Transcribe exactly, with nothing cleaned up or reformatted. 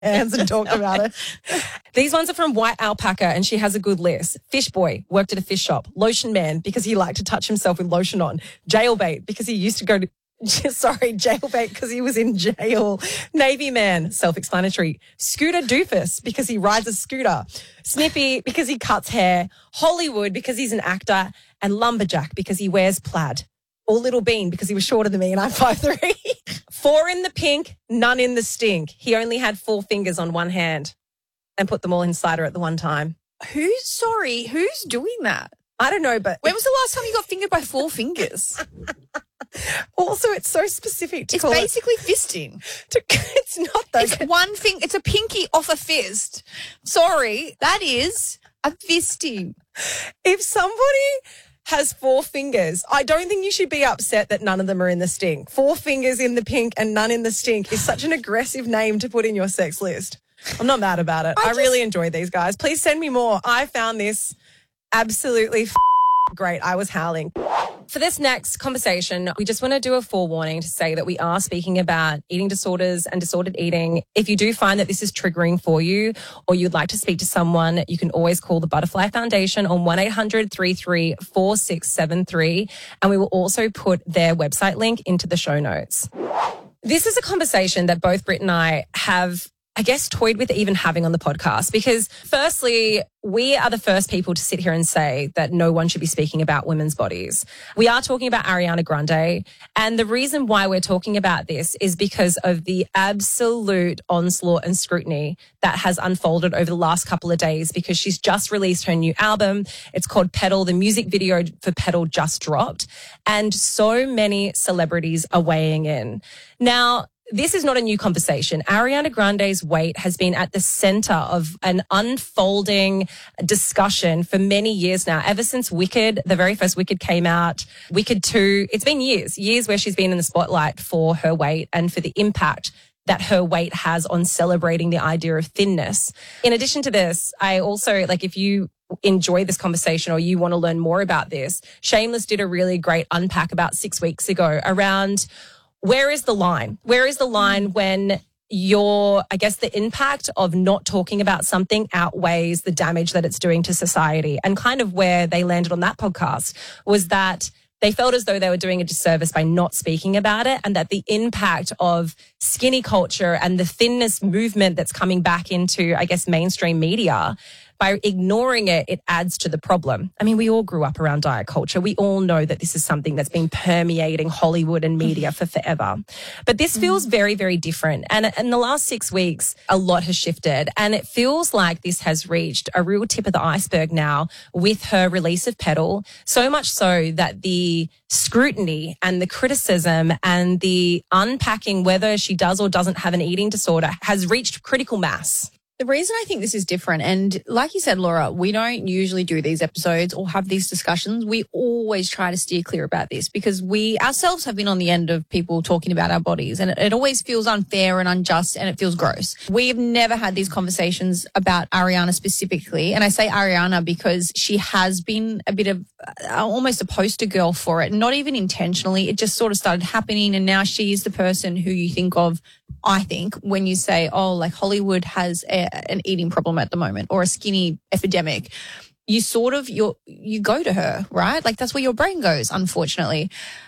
hands and talked about it. These ones are from White Alpaca, and she has a good list. Fish boy, worked at a fish shop. Lotion man, because he liked to touch himself with lotion on. Jailbait, because he used to go to Sorry, jailbait because he was in jail. Navy man, self-explanatory. Scooter doofus because he rides a scooter. Snippy because he cuts hair. Hollywood because he's an actor. And lumberjack because he wears plaid. Or little bean because he was shorter than me and I'm five three. Four in the pink, none in the stink. He only had four fingers on one hand and put them all inside her at the one time. Who's sorry? Who's doing that? I don't know, but... When was the last time you got fingered by four fingers? Also, it's so specific to It's call basically it, fisting. to, it's not those. It's one thing. It's a pinky off a fist. Sorry, that is a fisting. If somebody has four fingers, I don't think you should be upset that none of them are in the stink. Four fingers in the pink and none in the stink is such an aggressive name to put in your sex list. I'm not mad about it. I, I just, really enjoy these guys. Please send me more. I found this absolutely f- great. I was howling. For this next conversation, we just want to do a forewarning to say that we are speaking about eating disorders and disordered eating. If you do find that this is triggering for you or you'd like to speak to someone, you can always call the Butterfly Foundation on one eight hundred, three three four six seven three. And we will also put their website link into the show notes. This is a conversation that both Britt and I have, I guess, toyed with even having on the podcast because firstly, we are the first people to sit here and say that no one should be speaking about women's bodies. We are talking about Ariana Grande. And the reason why we're talking about this is because of the absolute onslaught and scrutiny that has unfolded over the last couple of days because she's just released her new album. It's called Petal. The music video for Petal just dropped. And so many celebrities are weighing in. Now, this is not a new conversation. Ariana Grande's weight has been at the center of an unfolding discussion for many years now. Ever since Wicked, the very first Wicked came out, Wicked two, it's been years, years where she's been in the spotlight for her weight and for the impact that her weight has on celebrating the idea of thinness. In addition to this, I also, like, if you enjoy this conversation or you want to learn more about this, Shameless did a really great unpack about six weeks ago around where is the line? Where is the line when your, I guess, the impact of not talking about something outweighs the damage that it's doing to society? And kind of where they landed on that podcast was that they felt as though they were doing a disservice by not speaking about it and that the impact of skinny culture and the thinness movement that's coming back into, I guess, mainstream media, by ignoring it, it adds to the problem. I mean, we all grew up around diet culture. We all know that this is something that's been permeating Hollywood and media for forever. But this feels very, very different. And in the last six weeks, a lot has shifted. And it feels like this has reached a real tip of the iceberg now with her release of Petal, so much so that the scrutiny and the criticism and the unpacking whether she does or doesn't have an eating disorder has reached critical mass. The reason I think this is different, and like you said, Laura, we don't usually do these episodes or have these discussions. We always try to steer clear about this because we ourselves have been on the end of people talking about our bodies, and it, it always feels unfair and unjust and it feels gross. We've never had these conversations about Ariana specifically, and I say Ariana because she has been a bit of uh, almost a poster girl for it, not even intentionally. It just sort of started happening, and now she's the person who you think of, I think, when you say, oh, like Hollywood has a, an eating problem at the moment or a skinny epidemic, you sort of, you you go to her, right? Like that's where your brain goes, unfortunately.